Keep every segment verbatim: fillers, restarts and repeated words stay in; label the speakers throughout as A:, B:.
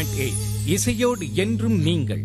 A: Point eight இசையோடு என்றும் நீங்கள்.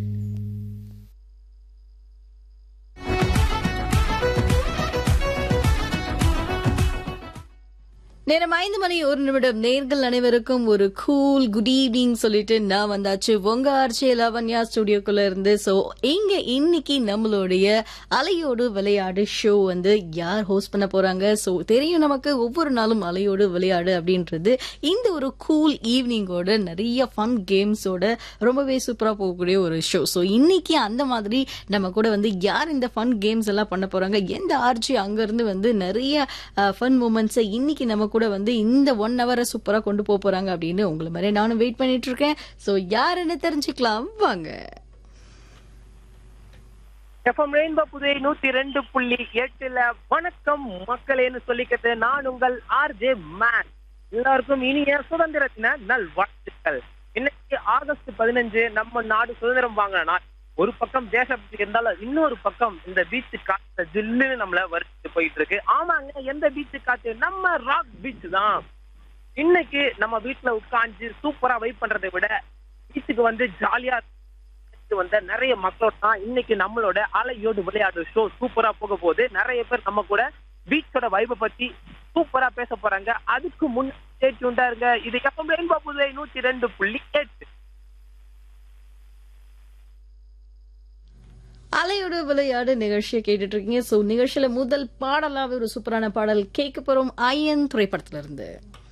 B: நேரம் ஐந்து மணி ஒரு நிமிடம். நேர்கள் அனைவருக்கும் ஒரு கூல் குட் ஈவினிங் சொல்லிட்டு நான் வந்தாச்சு உங்க ஆர்ச்சி லவன்யா ஸ்டுடியோக்குள்ள இருந்து. சோ இங்க இன்னைக்கு நம்மளுடைய அலையோடு விளையாடு ஷோ வந்து யார் ஹோஸ்ட் பண்ண போறாங்க? சோ தெரியும் நமக்கு ஒவ்வொரு நாளும் அலையோடு விளையாடு அப்படின்றது இந்த ஒரு கூல் ஈவினிங்கோட நிறைய ஃபன் கேம்ஸோட ரொம்பவே சூப்பரா போகக்கூடிய ஒரு ஷோ. சோ இன்னைக்கு அந்த மாதிரி நம்ம கூட வந்து யார் இந்த ஃபன் கேம்ஸ் எல்லாம் பண்ண போறாங்க, எந்த ஆர்ச்சி அங்க இருந்து வந்து நிறைய ஃபன் மூமெண்ட்ஸை இன்னைக்கு நம்ம கூட வந்து இந்த ஒன் ஹவரை சூப்பரா கொண்டு போக போறாங்க அப்படின்னு உங்களை மாதிரி நானும் வெயிட் பண்ணிட்டு இருக்கேன். சோ யாருன்னு தெரிஞ்சுக்கலாம் வாங்க.
C: எஃப்எம் ரெயின்போ புதுவை நூத்தி ரெண்டு புள்ளி எட்டுல வணக்கம் மக்களேன்னு சொல்லிக்கிறது நான் உங்கள் ஆர்ஜே மேன். எல்லாருக்கும் இனிய சுதந்திர தின நல் வாழ்த்துக்கள். இன்னைக்கு ஆகஸ்ட் பதினஞ்சு நம்ம நாடு சுதந்திரம் வாங்கின நாள். ஒரு பக்கம் தேசபக்தி இருந்தாலும் இன்னொரு பக்கம் இந்த பீச்சு காத்து ஜில்லுன்னு நம்மள வரிச்சு போயிட்டு இருக்கு. ஆமாங்க, எந்த பீச்சு காத்து? நம்ம ராக் பீச் தான். இன்னைக்கு நம்ம வீட்டுல உட்காந்து சூப்பரா வைப் பண்றதை விட பீச்சுக்கு வந்து ஜாலியா வந்த நிறைய மக்களோட தான் இன்னைக்கு நம்மளோட அலையோடு விளையாடு ஷோ சூப்பரா போக போகுது. நிறைய பேர் நம்ம கூட பீச்சோட வைபை பத்தி சூப்பரா பேச போறாங்க. அதுக்கு முன்னாடி இருங்க, இது எஃப்எம் ரெயின்போ புதுவை நூத்தி ரெண்டு புள்ளி எட்டு.
B: அலையோடு விளையாடு நிகழ்ச்சியை கேட்டுட்டு இருக்கீங்க. சோ நிகழ்ச்சியில முதல் பாடலாவே ஒரு சூப்பரான பாடல் கேட்க போறோம். ஐயன் திரைப்படத்துல இருந்து.